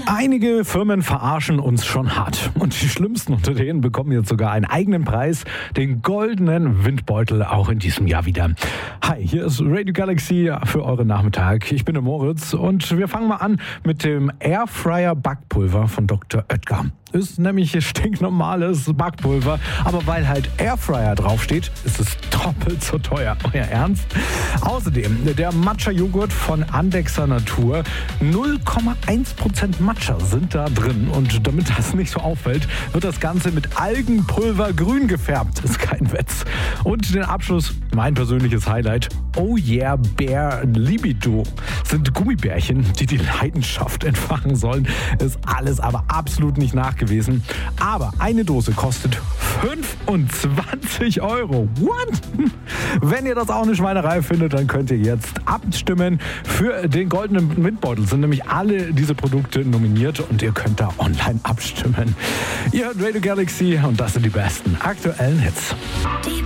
Einige Firmen verarschen uns schon hart. Und die schlimmsten unter denen bekommen jetzt sogar einen eigenen Preis, den goldenen Windbeutel, auch in diesem Jahr wieder. Hi, hier ist Radio Galaxy für euren Nachmittag. Ich bin der Moritz und wir fangen mal an mit dem Airfryer Backpulver von Dr. Oetker. Ist nämlich stinknormales Backpulver, aber weil halt Airfryer draufsteht, ist es doppelt so teuer. Euer Ernst? Außerdem der Matcha-Joghurt von Andexer Natur. 0,1% Matcha sind da drin und damit das nicht so auffällt, wird das Ganze mit Algenpulver grün gefärbt. Ist kein Witz. Und den Abschluss, mein persönliches Highlight, Oh Yeah Bear Libido. Sind Gummibärchen, die Leidenschaft entfachen sollen. Ist alles aber absolut nicht nachgewiesen. Aber eine Dose kostet 25 Euro. What? Wenn ihr das auch eine Schweinerei findet, dann könnt ihr jetzt abstimmen für den goldenen Windbeutel. Sind nämlich alle diese Produkte nominiert und ihr könnt da online abstimmen. Ihr hört Radio Galaxy und das sind die besten aktuellen Hits. Die